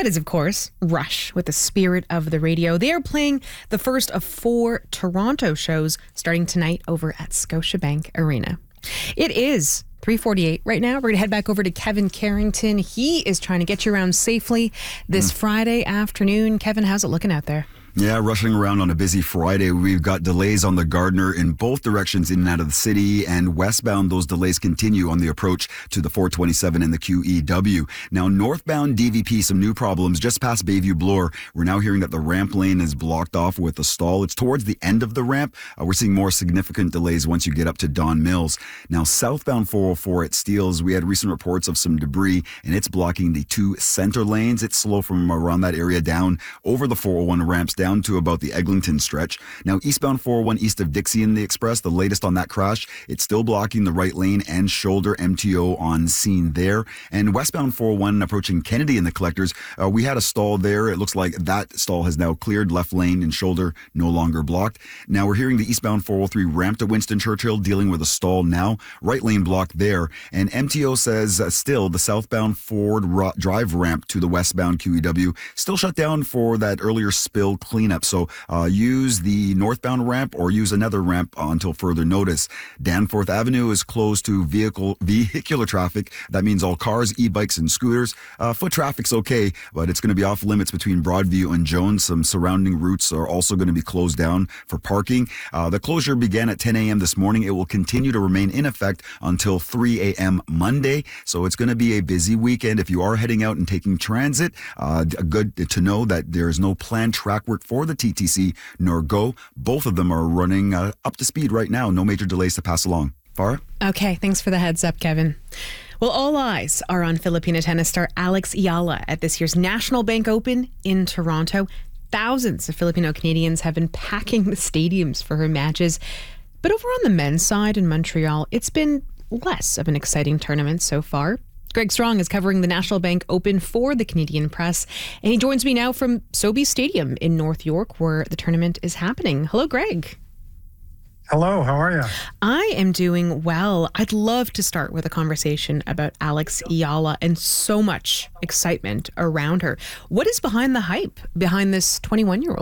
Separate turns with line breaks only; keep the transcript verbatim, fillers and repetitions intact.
That is, of course, Rush with the Spirit of the Radio. They are playing the first of four Toronto shows starting tonight over at Scotiabank Arena. It is three forty-eight right now. We're going to head back over to Kevin Carrington. He is trying to get you around safely this mm. Friday afternoon. Kevin, how's it looking out there?
Yeah, rushing around on a busy Friday. We've got delays on the Gardiner in both directions in and out of the city, and westbound, those delays continue on the approach to the four twenty-seven and the Q E W. Now, northbound D V P, some new problems just past Bayview Bloor. We're now hearing that the ramp lane is blocked off with a stall. It's towards the end of the ramp. Uh, we're seeing more significant delays once you get up to Don Mills. Now, southbound four oh four at Steeles, we had recent reports of some debris, and it's blocking the two center lanes. It's slow from around that area down over the four oh one ramps down to about the Eglinton stretch. Now, eastbound four oh one east of Dixie in the Express, the latest on that crash, it's still blocking the right lane and shoulder. M T O on scene there. And westbound four oh one approaching Kennedy in the Collectors, uh, we had a stall there. It looks like that stall has now cleared. Left lane and shoulder no longer blocked. Now we're hearing the eastbound four oh three ramp to Winston Churchill dealing with a stall now. Right lane blocked there. And M T O says uh, still the southbound Ford Ro- Drive ramp to the westbound Q E W still shut down for that earlier spill cleanup. So uh, use the northbound ramp or use another ramp until further notice. Danforth Avenue is closed to vehicle vehicular traffic. That means all cars, e-bikes, and scooters. Uh, foot traffic's okay, but it's going to be off limits between Broadview and Jones. Some surrounding routes are also going to be closed down for parking. Uh, the closure began at ten a.m. this morning. It will continue to remain in effect until three a.m. Monday. So it's going to be a busy weekend. If you are heading out and taking transit, uh, good to know that there is no planned track work for the T T C nor GO. Both of them are running uh, up to speed right now. No major delays to pass along. Farah?
Okay, thanks for the heads up, Kevin. Well, all eyes are on Filipino tennis star Alex Ayala at this year's National Bank Open in Toronto. Thousands of Filipino Canadians have been packing the stadiums for her matches. But over on the men's side in Montreal, it's been less of an exciting tournament so far. Greg Strong is covering the National Bank Open for the Canadian Press, and he joins me now from Sobeys Stadium in North York, where the tournament is happening. Hello, Greg.
Hello, how are you?
I am doing well. I'd love to start with a conversation about Alex Ayala and so much excitement around her. What is behind the hype behind this twenty-one-year-old?